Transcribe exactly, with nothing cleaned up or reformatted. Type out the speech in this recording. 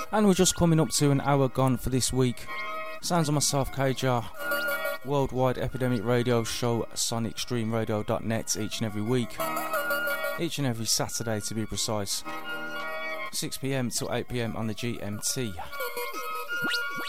And we're just coming up to an hour gone for this week. Sounds of myself, K J, worldwide epidemic radio show, sonic stream radio dot net, each and every week. Each and every Saturday to be precise. six p m till eight p m on the G M T.